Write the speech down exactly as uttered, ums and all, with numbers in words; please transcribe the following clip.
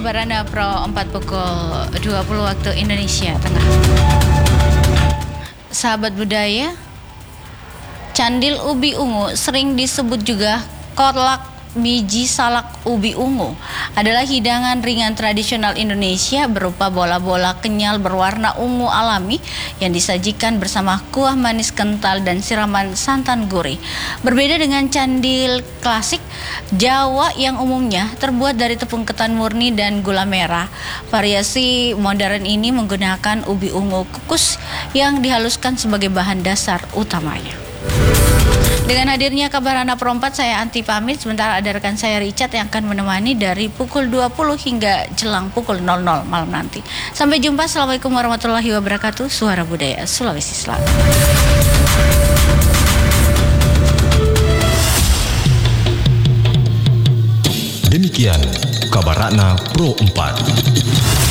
Kabarana Pro empat pukul dua puluh waktu Indonesia Tengah. Sahabat budaya, candil ubi ungu sering disebut juga kolak biji salak ubi ungu adalah hidangan ringan tradisional Indonesia berupa bola-bola kenyal berwarna ungu alami yang disajikan bersama kuah manis kental dan siraman santan gurih. Berbeda dengan candil klasik Jawa yang umumnya terbuat dari tepung ketan murni dan gula merah, variasi modern ini menggunakan ubi ungu kukus yang dihaluskan sebagai bahan dasar utamanya. Dengan hadirnya Kabarana Pro empat, saya Anti pamit. Sementara ada rekan saya Richard yang akan menemani dari pukul dua puluh hingga jelang pukul nol nol malam nanti. Sampai jumpa. Assalamualaikum warahmatullahi wabarakatuh. Suara Budaya Sulawesi Selatan. Demikian Kabarana Pro empat.